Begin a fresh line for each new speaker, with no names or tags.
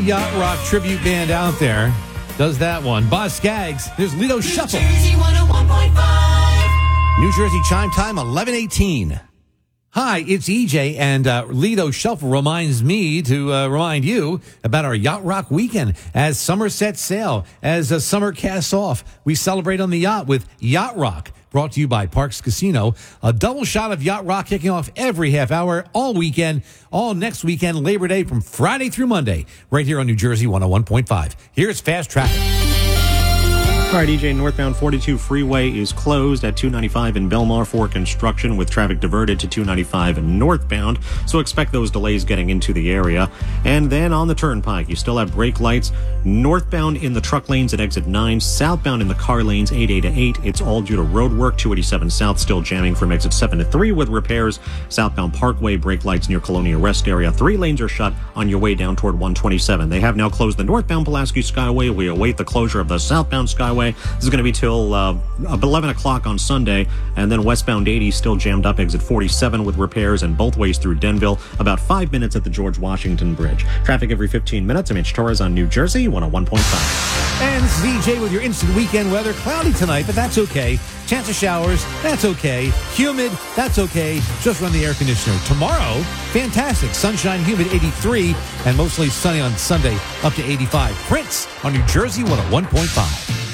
yacht rock tribute band out there does that one. Boz Scaggs, there's Lido Shuffle.
New Jersey 101.5.
New Jersey chime time, 11:18. Hi, it's EJ, and Lido Shuffle reminds me to remind you about our Yacht Rock weekend. As summer sets sail, as summer casts off, we celebrate on the yacht with Yacht Rock, brought to you by Parks Casino. A double shot of Yacht Rock kicking off every half hour, all weekend, all next weekend, Labor Day, from Friday through Monday, right here on New Jersey 101.5. Here's Fast Traffic.
All right, EJ, northbound 42 freeway is closed at 295 in Belmar for construction, with traffic diverted to 295 northbound. So expect those delays getting into the area. And then on the turnpike, you still have brake lights northbound in the truck lanes at exit 9, southbound in the car lanes 8A to 8. It's all due to road work. 287 south still jamming from exit 7 to 3 with repairs. Southbound Parkway, brake lights near Colonia Rest area. 3 lanes are shut on your way down toward 127. They have now closed the northbound Pulaski Skyway. We await the closure of the southbound Skyway. This is going to be till 11 o'clock on Sunday. And then westbound 80 still jammed up, exit 47 with repairs, and both ways through Denville. About 5 minutes at the George Washington Bridge. Traffic every 15 minutes. I'm Mitch Torres on New Jersey 101.5.
And this is EJ with your instant weekend weather. Cloudy tonight, but that's okay. Chance of showers, that's okay. Humid, that's okay. Just run the air conditioner. Tomorrow, fantastic. Sunshine, humid, 83, and mostly sunny on Sunday, up to 85. Prince on New Jersey 101.5.